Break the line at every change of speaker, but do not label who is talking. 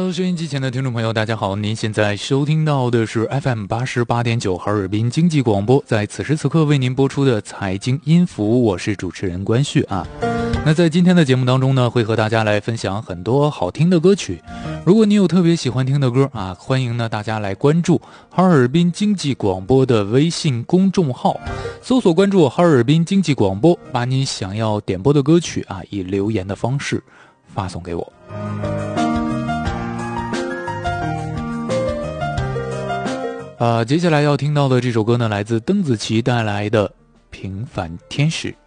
Hello， 收音机前的听众朋友，大家好！您现在收听到的是 FM88.9哈尔滨经济广播，在此时此刻为您播出的财经音符，我是主持人关旭啊。那在今天的节目当中呢，会和大家来分享很多好听的歌曲。如果你有特别喜欢听的歌啊，欢迎呢大家来关注哈尔滨经济广播的微信公众号，搜索关注哈尔滨经济广播，把你想要点播的歌曲啊，以留言的方式发送给我。接下来要听到的这首歌呢，来自邓紫棋带来的《平凡天使》。